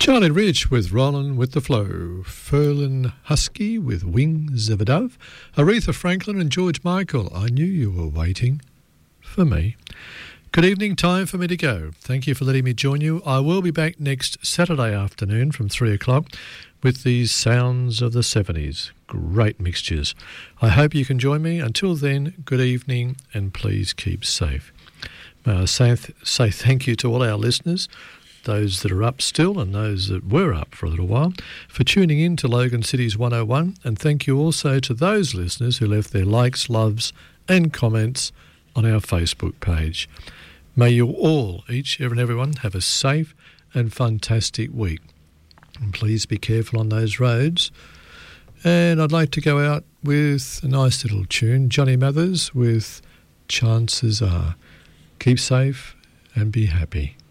Charlie Rich with Rollin' with the Flow, Ferlin Husky with Wings of a Dove, Aretha Franklin and George Michael, I Knew You Were Waiting for Me. Good evening, time for me to go. Thank you for letting me join you. I will be back next Saturday afternoon from 3 o'clock with these sounds of the 70s. Great mixtures. I hope you can join me. Until then, good evening and please keep safe. May I say thank you to all our listeners, those that are up still and those that were up for a little while, for tuning in to Logan Cities 101, and thank you also to those listeners who left their likes, loves and comments on our Facebook page. May you all, each and everyone, have a safe and fantastic week. And please be careful on those roads. And I'd like to go out with a nice little tune, Johnny Mathers with Chances Are. Keep safe and be happy.